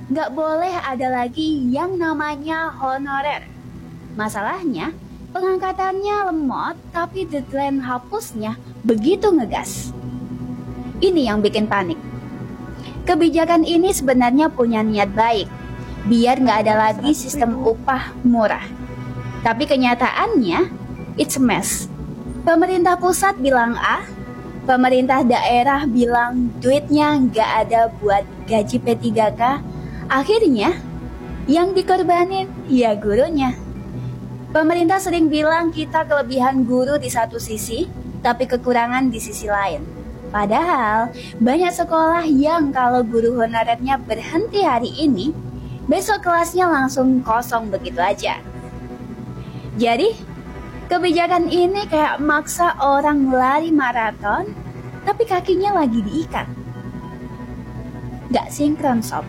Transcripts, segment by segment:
nggak boleh ada lagi yang namanya honorer. Masalahnya, pengangkatannya lemot, tapi deadline hapusnya begitu ngegas. Ini yang bikin panik. Kebijakan ini sebenarnya punya niat baik, biar nggak ada lagi sistem upah murah. Tapi kenyataannya, it's a mess. Pemerintah pusat bilang A, pemerintah daerah bilang duitnya nggak ada buat gaji P3K. Akhirnya, yang dikorbanin ya gurunya. Pemerintah sering bilang kita kelebihan guru di satu sisi, tapi kekurangan di sisi lain. Padahal banyak sekolah yang kalau guru honorernya berhenti hari ini, besok kelasnya langsung kosong begitu aja. Jadi, kebijakan ini kayak maksa orang lari maraton, tapi kakinya lagi diikat. Gak sinkron sob.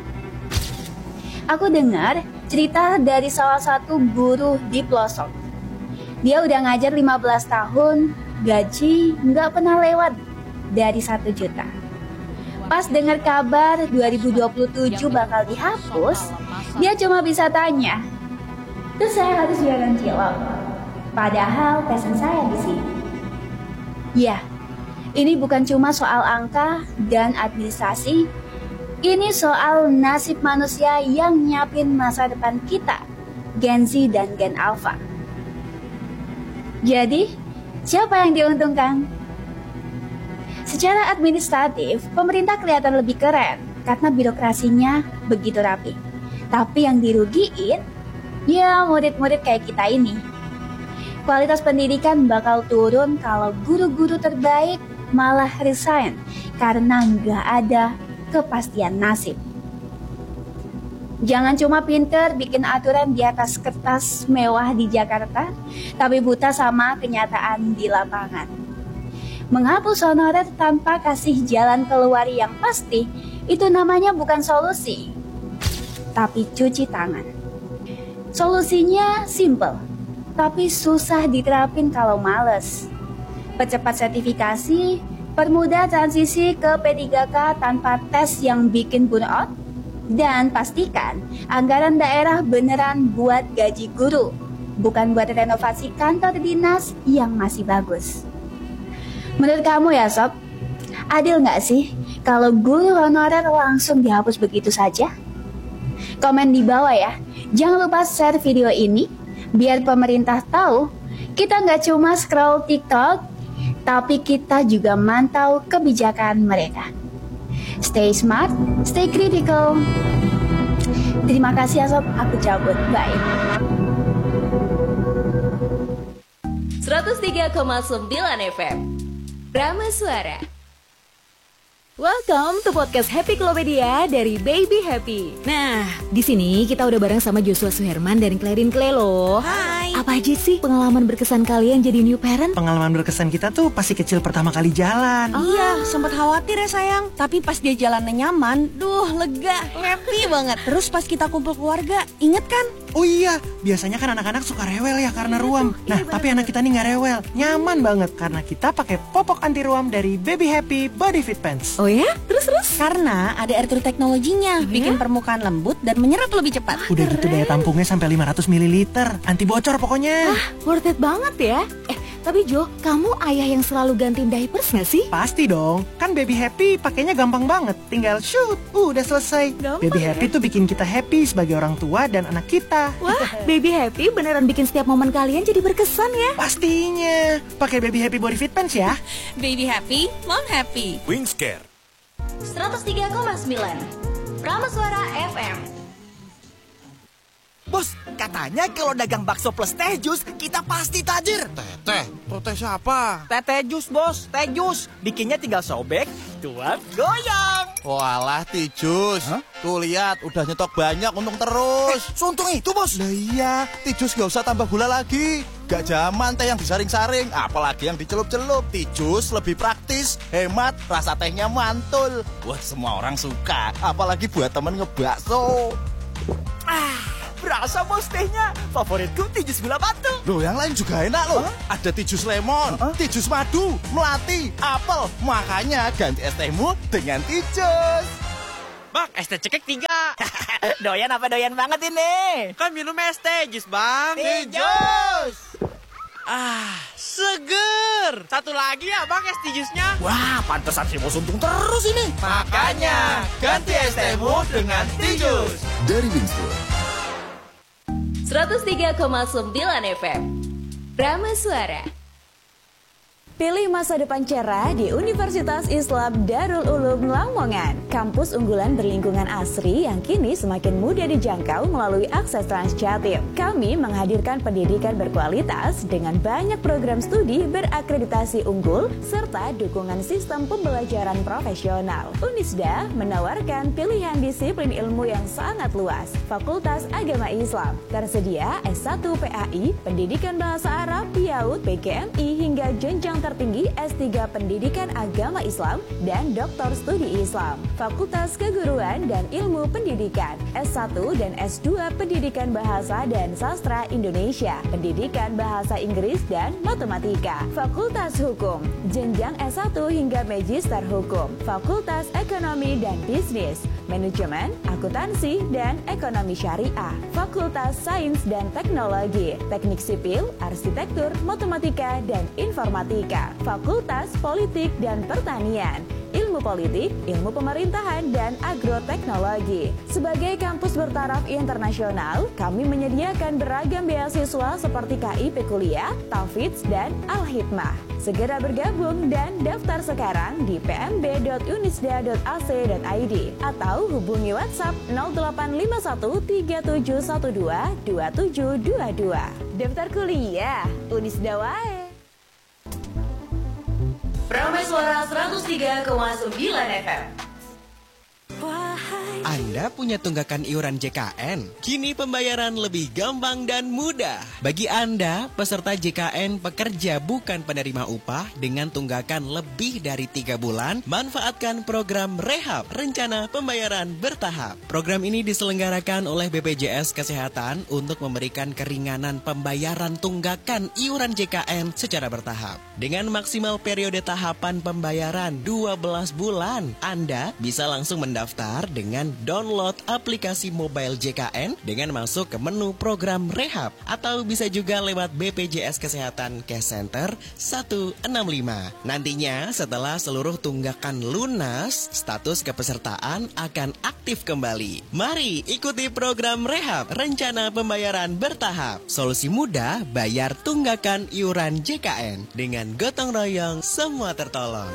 Aku dengar cerita dari salah satu guru di pelosok. Dia udah ngajar 15 tahun, gaji gak pernah lewat dari 1 juta. Pas dengar kabar 2027 bakal dihapus, dia cuma bisa tanya, terus saya harus jualan cilok. Padahal passion saya di sini. Ya, ini bukan cuma soal angka dan administrasi, ini soal nasib manusia yang nyiapin masa depan kita, Gen Z dan Gen Alpha. Jadi, siapa yang diuntungkan? Secara administratif, pemerintah kelihatan lebih keren karena birokrasinya begitu rapi. Tapi yang dirugiin, ya murid-murid kayak kita ini. Kualitas pendidikan bakal turun kalau guru-guru terbaik malah resign karena nggak ada kepastian nasib. Jangan cuma pinter bikin aturan di atas kertas mewah di Jakarta, tapi buta sama kenyataan di lapangan. Menghapus honorer tanpa kasih jalan keluar yang pasti, itu namanya bukan solusi, tapi cuci tangan. Solusinya simple, tapi susah diterapin kalau males. Percepat sertifikasi, permudah transisi ke P3K tanpa tes yang bikin burnout, dan pastikan anggaran daerah beneran buat gaji guru, bukan buat renovasi kantor dinas yang masih bagus. Menurut kamu ya sob, adil nggak sih kalau guru honorer langsung dihapus begitu saja? Komen di bawah ya. Jangan lupa share video ini biar pemerintah tahu kita nggak cuma scroll TikTok, tapi kita juga mantau kebijakan mereka. Stay smart, stay critical. Terima kasih ya sob, aku cabut. Bye. 103,9 FM Rama Suara. Welcome to podcast Happy Klopedia dari Baby Happy. Nah, di sini kita udah bareng sama Joshua Suherman dan Clarin Clay loh. Hai. Apa aja sih pengalaman berkesan kalian jadi new parent? Pengalaman berkesan kita tuh pasti kecil pertama kali jalan. Iya, sempat khawatir ya sayang. Tapi pas dia jalannya nyaman, lega, happy banget. Terus pas kita kumpul keluarga, inget kan? Oh iya, biasanya kan anak-anak suka rewel ya karena ruam. Nah, tapi anak kita nih nggak rewel, nyaman banget karena kita pakai popok anti ruam dari Baby Happy Body Fit Pants. Oh ya? Terus? Karena ada air teknologinya, bikin permukaan lembut dan menyerap lebih cepat. Udah gitu daya tampungnya sampai 500 ml, anti bocor pokoknya. Worth it banget ya. Tapi Jo, kamu ayah yang selalu gantiin diapers gak sih? Pasti dong, kan Baby Happy pakainya gampang banget. Tinggal shoot, udah selesai. Gampang Baby ya? Happy tuh bikin kita happy sebagai orang tua dan anak kita. Wah, Baby Happy beneran bikin setiap momen kalian jadi berkesan ya. Pastinya, pakai Baby Happy Body Fit Pants ya. Baby happy, mom happy. Wingscare 103,9 Rama Suara FM. Bos, katanya kalau dagang bakso plus teh jus, kita pasti tajir. Teh siapa? Teh jus, bos. Teh jus. Bikinnya tinggal sobek, tuang, goyang. Walah, Tijus. Tuh lihat, udah nyetok banyak, untung terus. Suntung itu, bos. Lah iya, Tijus gak usah tambah gula lagi. Gak zaman teh yang disaring-saring, apalagi yang dicelup-celup. Tijus lebih praktis, hemat, rasa tehnya mantul. Wah, semua orang suka, apalagi buat temen ngebakso. Berasa bos tehnya. Favoritku Tijus gula batu. Loh, yang lain juga enak loh. Ada Tijus lemon, Tijus madu, melati, apel. Makanya ganti es tehmu dengan Tijus. Bang, es teh cekek 3. Doyan apa doyan banget ini? Kan minum es teh jus, Bang. Jus. Seger. Satu lagi ya, Bang, es teh jusnya. Wah, pantesan si Bos untung terus ini. Makanya, ganti es tehmu dengan Tijus. Dari Winston 103,9 FM. Rama Suara. Pilih masa depan cerah di Universitas Islam Darul Ulum Lamongan. Kampus unggulan berlingkungan asri yang kini semakin mudah dijangkau melalui akses Transjatim. Kami menghadirkan pendidikan berkualitas dengan banyak program studi berakreditasi unggul serta dukungan sistem pembelajaran profesional. Unisda menawarkan pilihan disiplin ilmu yang sangat luas. Fakultas Agama Islam tersedia S1 PAI, Pendidikan Bahasa Arab, PIAUD, PGMI hingga jenjang tertinggi S3 Pendidikan Agama Islam dan Doktor Studi Islam. Fakultas Keguruan dan Ilmu Pendidikan S1 dan S2 Pendidikan Bahasa dan Sastra Indonesia, Pendidikan Bahasa Inggris dan Matematika. Fakultas Hukum, jenjang S1 hingga Magister Hukum. Fakultas Ekonomi dan Bisnis, Manajemen, Akuntansi dan Ekonomi Syariah. Fakultas Sains dan Teknologi, Teknik Sipil, Arsitektur, Matematika dan Informatika. Fakultas Politik dan Pertanian, Ilmu Politik, Ilmu Pemerintahan, dan Agroteknologi. Sebagai kampus bertaraf internasional, kami menyediakan beragam beasiswa seperti KIP Kuliah, Tafidz, dan Al-Hikmah. Segera bergabung dan daftar sekarang di pmb.unisda.ac.id atau hubungi WhatsApp 0851 3712 2722. Daftar kuliah, Unisda wae. Rama Suara 103,9 FM. Anda punya tunggakan iuran JKN? Kini pembayaran lebih gampang dan mudah. Bagi Anda, peserta JKN pekerja bukan penerima upah dengan tunggakan lebih dari 3 bulan, manfaatkan program Rehab, Rencana Pembayaran Bertahap. Program ini diselenggarakan oleh BPJS Kesehatan untuk memberikan keringanan pembayaran tunggakan iuran JKN secara bertahap. Dengan maksimal periode tahapan pembayaran 12 bulan, Anda bisa langsung mendaftar dengan download aplikasi mobile JKN dengan masuk ke menu program Rehab atau bisa juga lewat BPJS Kesehatan Cash Center 165. Nantinya setelah seluruh tunggakan lunas, status kepesertaan akan aktif kembali. Mari ikuti program Rehab, Rencana Pembayaran Bertahap. Solusi mudah bayar tunggakan iuran JKN. Dengan gotong royong semua tertolong.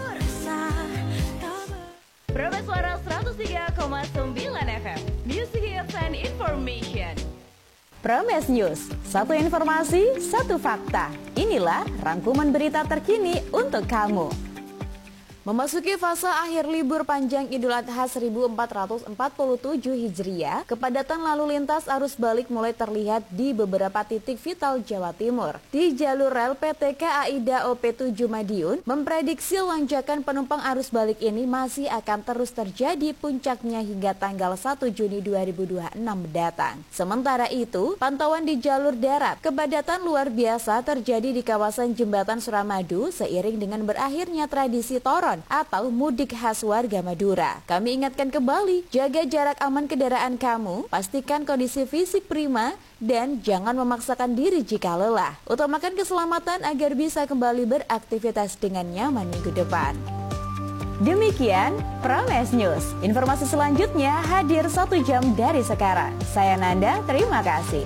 Rama Suara 103,9 FM. Music Hits and Information. Promes News, satu informasi, satu fakta. Inilah rangkuman berita terkini untuk kamu. Memasuki fase akhir libur panjang Idul Adha 1447 Hijriah, kepadatan lalu lintas arus balik mulai terlihat di beberapa titik vital Jawa Timur. Di jalur rel PT KAI Daop 7 Madiun memprediksi lonjakan penumpang arus balik ini masih akan terus terjadi puncaknya hingga tanggal 1 Juni 2026 mendatang. Sementara itu, pantauan di jalur darat, kepadatan luar biasa terjadi di kawasan Jembatan Suramadu seiring dengan berakhirnya tradisi toron atau mudik khas warga Madura. Kami ingatkan kembali, jaga jarak aman kendaraan kamu, pastikan kondisi fisik prima, dan jangan memaksakan diri jika lelah. Utamakan keselamatan agar bisa kembali beraktivitas dengan nyaman minggu depan. Demikian Promes News. Informasi selanjutnya hadir 1 jam dari sekarang. Saya Nanda, terima kasih.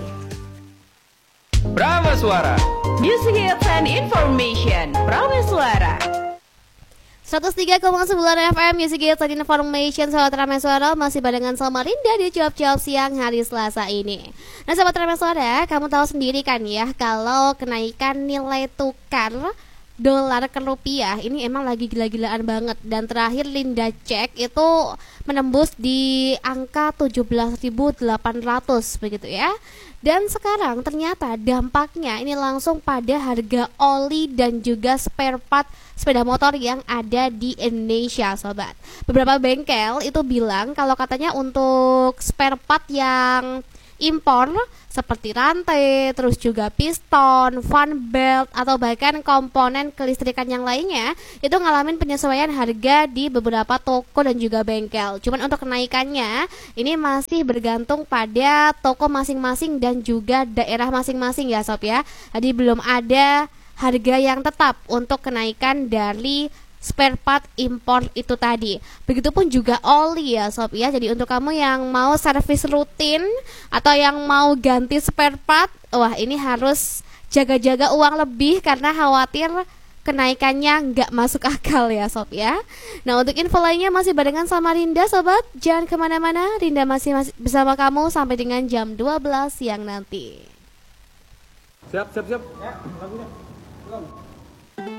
Rama Suara. Music Hits and Information. Rama Suara. 103,9 FM Music Hits and Information. Sahabat Rama Suara masih barengan Samarinda di cuap-cuap siang hari Selasa ini. Nah sahabat Rama Suara, kamu tahu sendiri kan ya kalau kenaikan nilai tukar dolar ke rupiah ini emang lagi gila-gilaan banget. Dan terakhir Linda cek itu menembus di angka 17.800 begitu ya. Dan sekarang ternyata dampaknya ini langsung pada harga oli dan juga spare part sepeda motor yang ada di Indonesia, sobat. Beberapa bengkel itu bilang kalau katanya untuk spare part yang impor seperti rantai, terus juga piston, fan belt, atau bahkan komponen kelistrikan yang lainnya itu ngalamin penyesuaian harga di beberapa toko dan juga bengkel. Cuman untuk kenaikannya ini masih bergantung pada toko masing-masing dan juga daerah masing-masing ya sob ya. Jadi belum ada harga yang tetap untuk kenaikan dari spare part impor itu tadi. Begitupun juga oli ya sob ya. Jadi untuk kamu yang mau servis rutin atau yang mau ganti spare part, wah ini harus jaga-jaga uang lebih karena khawatir kenaikannya nggak masuk akal ya sob ya. Nah untuk info lainnya masih barengan sama Rinda sobat. Jangan kemana-mana, Rinda masih bersama kamu sampai dengan jam 12 siang nanti. Siap. Ya, lagunya.